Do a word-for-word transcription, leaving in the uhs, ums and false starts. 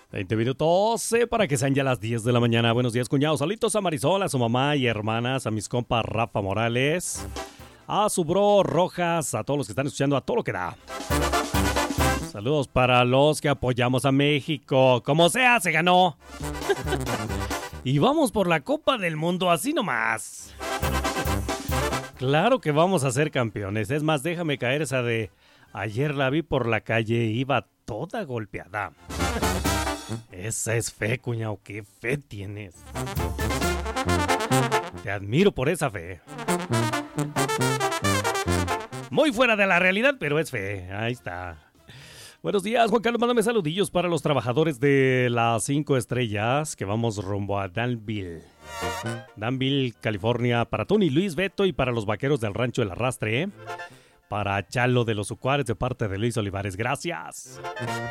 veinte minutos eh, para que sean ya las diez de la mañana. Buenos días, cuñados. Saluditos a Marisol, a su mamá y hermanas, a mis compas Rafa Morales, a su bro Rojas, a todos los que están escuchando, a todo lo que da. Saludos para los que apoyamos a México. Como sea, se ganó. Y vamos por la Copa del Mundo, así nomás. Claro que vamos a ser campeones. Es más, déjame caer esa de... Ayer la vi por la calle, iba toda golpeada. Esa es fe, cuñado. ¿Qué fe tienes? Te admiro por esa fe. Muy fuera de la realidad, pero es fe. Ahí está. Buenos días, Juan Carlos. Mándame saludillos para los trabajadores de las cinco estrellas que vamos rumbo a Danville. Danville, California. Para Tony, Luis, Beto y para los vaqueros del Rancho del Arrastre. Para Chalo de los Ucuares de parte de Luis Olivares. Gracias.